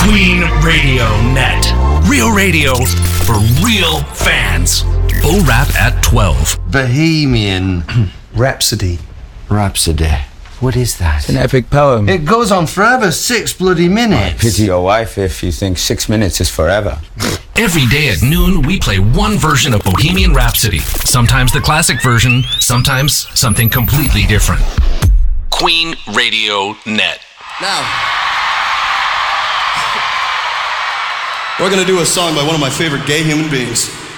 Queen Radio Net. Real radio for real fans. Full rap at 12. Bohemian Rhapsody. Rhapsody. What is that? It's an epic poem. It goes on forever, 6 bloody minutes. Pity your wife if you think 6 minutes is forever. Every day at noon, we play one version of Bohemian Rhapsody. Sometimes the classic version, sometimes something completely different. Queen Radio Net. Now, we're gonna do a song by one of my favorite gay human beings.